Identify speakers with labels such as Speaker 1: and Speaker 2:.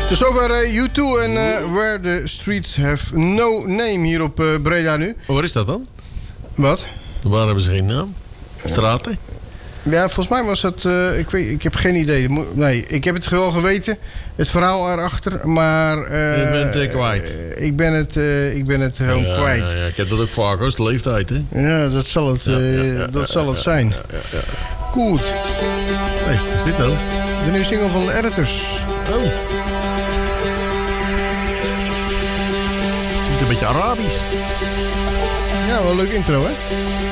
Speaker 1: Dus zover U2 en Where the Streets Have No Name hier op Breda nu.
Speaker 2: Waar is dat dan?
Speaker 1: Wat?
Speaker 2: Waar hebben ze geen naam? Straten?
Speaker 1: Ja, volgens mij was dat... ik heb geen idee. Nee, ik heb het wel geweten. Het verhaal erachter, maar...
Speaker 2: je bent kwijt.
Speaker 1: Ik ben het gewoon kwijt.
Speaker 2: Ja, ik heb dat ook vaak als de leeftijd, hè?
Speaker 1: Ja, dat zal het, zal het zijn.
Speaker 2: Ja.
Speaker 1: Goed.
Speaker 2: Hey, wat is dit nou?
Speaker 1: De nieuwe single van de Editors.
Speaker 2: Oh. Een beetje Arabisch.
Speaker 1: Ja, wel een leuk intro, hè?